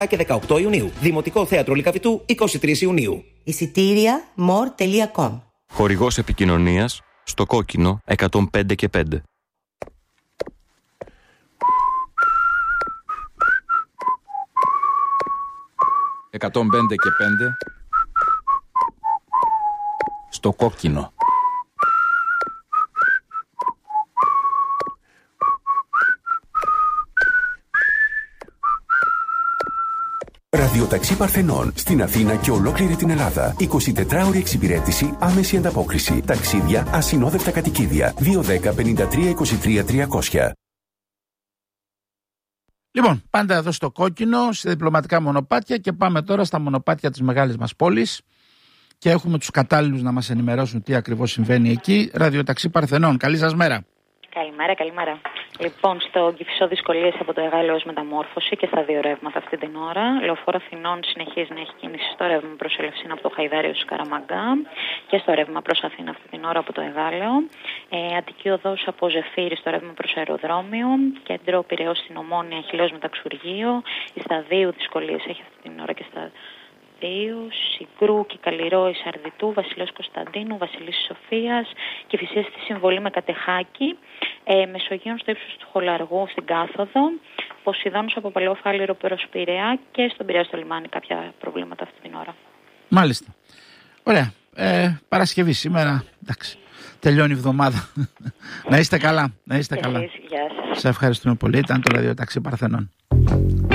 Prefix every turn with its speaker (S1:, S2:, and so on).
S1: και 18 Ιουνίου. Δημοτικό Θέατρο Λυκαβητού, 23 Ιουνίου.
S2: Εισιτήρια more.com.
S3: Χορηγός επικοινωνίας στο κόκκινο 105 και 5.
S4: «105 και 5» στο κόκκινο.
S5: Ραδιοταξί Παρθενών στην Αθήνα και ολόκληρη την Ελλάδα. 24ωρη εξυπηρέτηση, άμεση ανταπόκριση. Ταξίδια, ασυνόδευτα κατοικίδια. 210 53 23 300.
S6: Λοιπόν, πάντα εδώ στο κόκκινο, σε διπλωματικά μονοπάτια, και πάμε τώρα στα μονοπάτια της μεγάλης μας πόλης και έχουμε τους κατάλληλους να μας ενημερώσουν τι ακριβώς συμβαίνει εκεί. Ραδιοταξί Παρθενών, καλή σας μέρα.
S7: Καλημέρα. Λοιπόν, στο Κηφισό δυσκολίες από το Εγάλεο ως μεταμόρφωση και στα δύο ρεύματα αυτή την ώρα. Λεωφόρο Αθηνών συνεχίζει να έχει κίνηση στο ρεύμα προς Ελευσίνα από το Χαϊδάριο στους Καραμαγκά και στο ρεύμα προς Αθήνα αυτή την ώρα από το Εγάλεο. Αττική οδός από Ζεφύρι στο ρεύμα προς αεροδρόμιο. Κέντρο Πειραιώς στην Ομόνια, Χιλιός Μεταξουργείο. Η Σταδίου δυσκολίες έχει αυτή την ώρα και στα Συγκρού και Καλλιρόη Αρδιτού, Βασιλός Κωνσταντίνου, Βασιλής Σοφίας, Κηφισίας στη Συμβολή με Κατεχάκη, Μεσογείων στο ύψος του Χολαργού στην Κάθοδο, Ποσειδώνος από Παλαιόφάλιρο προς Πειραιά και στον Πειραιά στο λιμάνι κάποια προβλήματα αυτή την ώρα.
S6: Μάλιστα. Ωραία. Παρασκευή σήμερα. Εντάξει. Τελειώνει η εβδομάδα. Να είστε καλά.
S7: Γεια σας.
S6: Σε ευχαριστούμε πολύ. Ήταν το Ραδιοταξί Παρθενών.